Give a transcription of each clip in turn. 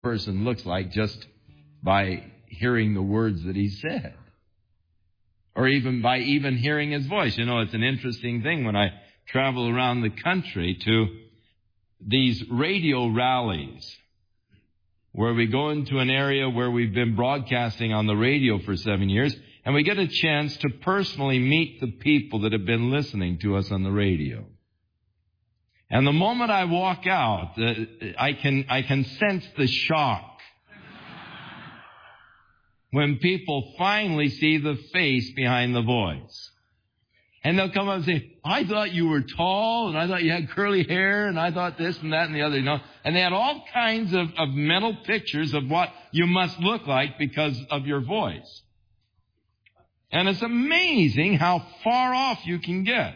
person looks like just by hearing the words that he said, or even by hearing his voice. You know, it's an interesting thing when I travel around the country to these radio rallies where we go into an area where we've been broadcasting on the radio for 7 years, and we get a chance to personally meet the people that have been listening to us on the radio. And the moment I walk out, I can sense the shock when people finally see the face behind the voice. And they'll come up and say, I thought you were tall, and I thought you had curly hair, and I thought this and that and the other, you know. And they had all kinds of mental pictures of what you must look like because of your voice. And it's amazing how far off you can get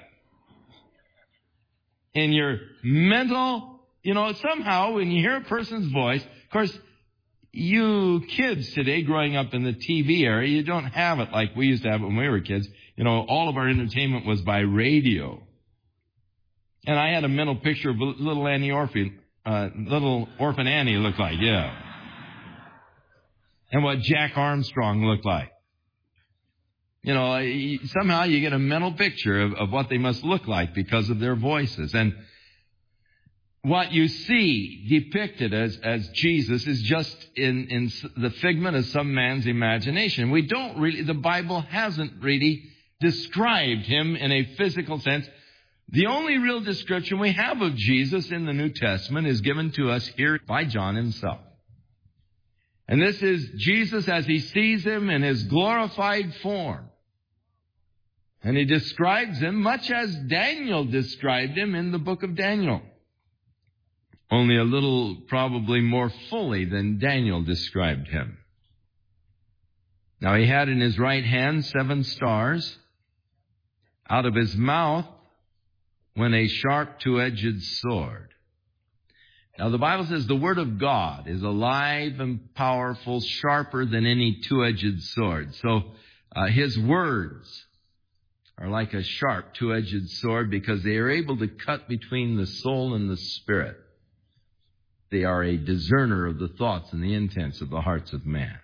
in your mental, you know, somehow when you hear a person's voice, of course, you kids today growing up in the TV era, you don't have it like we used to have it when we were kids. You know, all of our entertainment was by radio. And I had a mental picture of little Orphan Annie looked like, yeah. And what Jack Armstrong looked like. You know, somehow you get a mental picture of what they must look like because of their voices. And what you see depicted as Jesus is just in the figment of some man's imagination. The Bible hasn't really described him in a physical sense. The only real description we have of Jesus in the New Testament is given to us here by John himself. And this is Jesus as he sees him in his glorified form. And he describes him much as Daniel described him in the book of Daniel. Only a little, probably more fully than Daniel described him. Now he had in his right hand 7 stars. Out of his mouth went a sharp 2-edged sword. Now the Bible says the word of God is alive and powerful, sharper than any 2-edged sword. So his words are like a sharp 2-edged sword because they are able to cut between the soul and the spirit. They are a discerner of the thoughts and the intents of the hearts of man.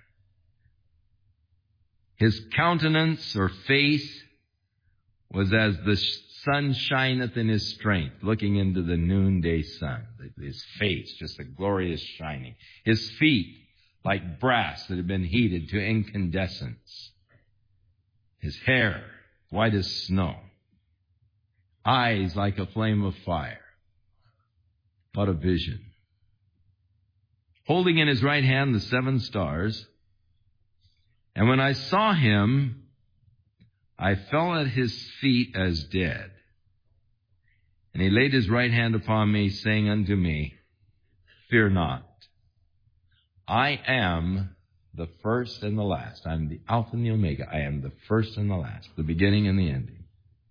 His countenance or face was as the sun shineth in his strength, looking into the noonday sun. His face, just a glorious shining. His feet, like brass that had been heated to incandescence. His hair, white as snow. Eyes like a flame of fire. What a vision. Holding in his right hand the 7 stars. And when I saw him, I fell at his feet as dead. And he laid his right hand upon me, saying unto me, Fear not. I am the first and the last. I am the Alpha and the Omega. I am the first and the last, the beginning and the ending.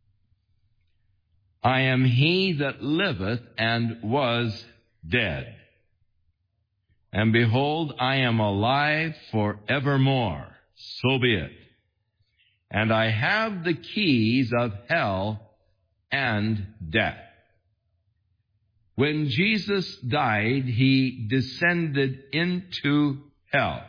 I am he that liveth and was dead. And behold, I am alive forevermore. So be it. And I have the keys of hell and death. When Jesus died, he descended into hell.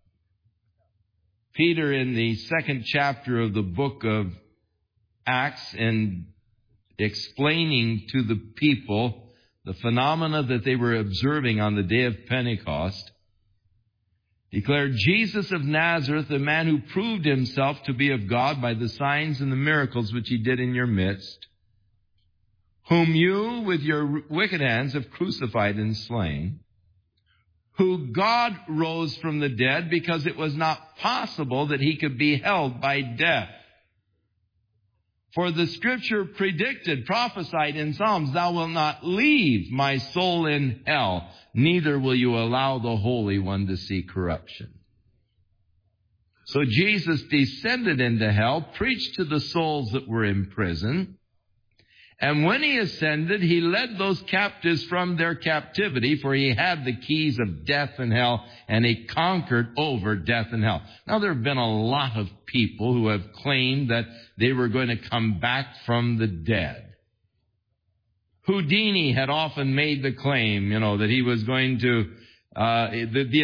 Peter, in the 2nd chapter of the book of Acts, in explaining to the people the phenomena that they were observing on the day of Pentecost, declared, Jesus of Nazareth, a man who proved himself to be of God by the signs and the miracles which he did in your midst, whom you with your wicked hands have crucified and slain, who God rose from the dead because it was not possible that he could be held by death. For the Scripture predicted, prophesied in Psalms, thou wilt not leave my soul in hell, neither will you allow the Holy One to see corruption. So Jesus descended into hell, preached to the souls that were in prison, and when he ascended, he led those captives from their captivity, for he had the keys of death and hell, and he conquered over death and hell. Now, there have been a lot of people who have claimed that they were going to come back from the dead. Houdini had often made the claim, that he was going to The